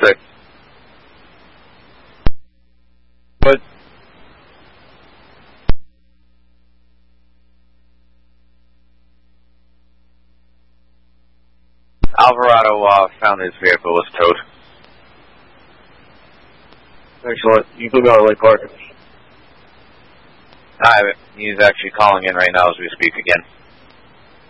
6. But Alvarado found his vehicle was towed. Excellent. You can go to Lake Park. He's actually calling in right now as we speak again.